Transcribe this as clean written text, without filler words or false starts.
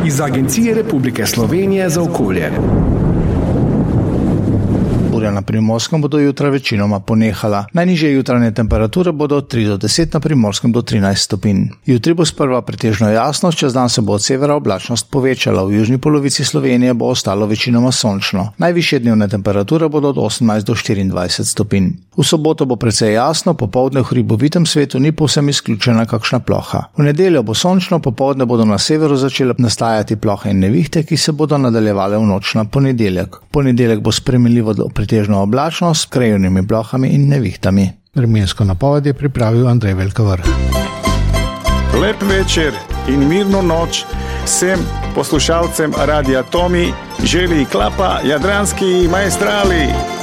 iz Agencije Republike Slovenije za okolje. Burja na Primorskem bodo jutra večinoma ponehala. Najnižje jutranje temperature bodo od 3 do 10, na Primorskem do 13 stopinj. Jutri bo sprva pretežno jasno, čez dan se bo od severa oblačnost povečala. V južni polovici Slovenije bo ostalo večinoma sončno. Najvišje dnevne temperature bodo od 18 do 24 stopinj. V soboto bo precej jasno, popoldne v hribovitem svetu ni povsem izključena kakšna ploha. V nedeljo bo sončno, popoldne bodo na severu začele nastajati plohe in nevihte, ki se bodo nadaljevale v noč na ponedeljek. Ponedeljek bo spremenljivo pretežno oblačno s krajevnimi plohami in nevihtami. Vremensko napoved je pripravil Andrej Velkovrh. Lep večer in mirno noč vsem poslušalcem Radia Tomi želi Klapa Jadranski majstrali.